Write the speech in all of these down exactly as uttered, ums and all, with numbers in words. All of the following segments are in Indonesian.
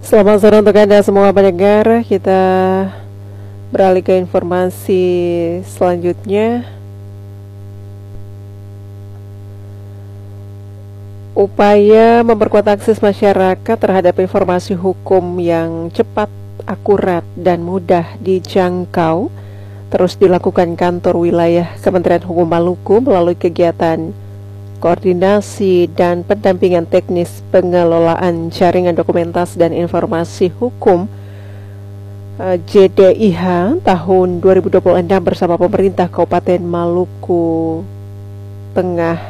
Selamat sore untuk Anda semua pendengar. Kita beralih ke informasi selanjutnya. Upaya memperkuat akses masyarakat terhadap informasi hukum yang cepat, akurat, dan mudah dijangkau terus dilakukan kantor wilayah Kementerian Hukum Maluku melalui kegiatan koordinasi dan pendampingan teknis pengelolaan jaringan dokumentasi dan informasi hukum J D I H tahun dua ribu dua puluh enam bersama pemerintah Kabupaten Maluku Tengah.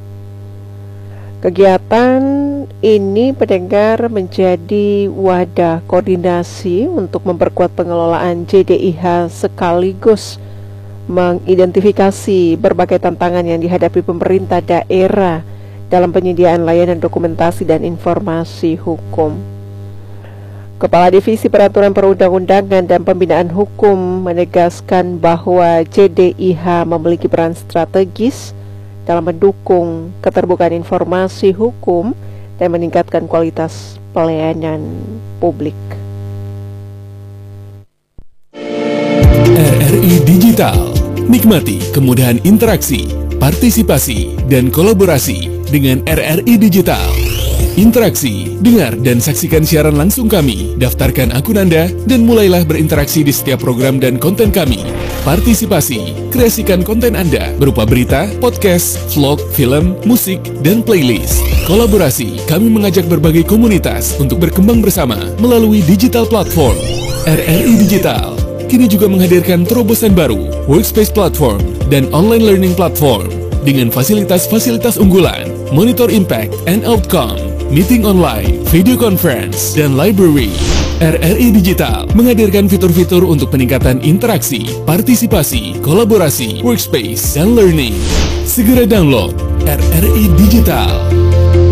Kegiatan ini pendengar menjadi wadah koordinasi untuk memperkuat pengelolaan J D I H sekaligus mengidentifikasi berbagai tantangan yang dihadapi pemerintah daerah dalam penyediaan layanan dokumentasi dan informasi hukum. Kepala Divisi Peraturan Perundang-undangan dan Pembinaan Hukum menegaskan bahwa J D I H memiliki peran strategis dalam mendukung keterbukaan informasi hukum dan meningkatkan kualitas pelayanan publik. R R I Digital. Nikmati kemudahan interaksi, partisipasi, dan kolaborasi dengan R R I Digital. Interaksi, dengar dan saksikan siaran langsung kami, daftarkan akun Anda, dan mulailah berinteraksi di setiap program dan konten kami. Partisipasi, kreasikan konten Anda berupa berita, podcast, vlog, film, musik, dan playlist. Kolaborasi, kami mengajak berbagai komunitas untuk berkembang bersama melalui digital platform. R R I Digital kini juga menghadirkan terobosan baru, workspace platform, dan online learning platform dengan fasilitas-fasilitas unggulan, monitor impact and outcome, meeting online, video conference, dan library. R R I Digital menghadirkan fitur-fitur untuk peningkatan interaksi, partisipasi, kolaborasi, workspace, dan learning. Segera download R R I Digital.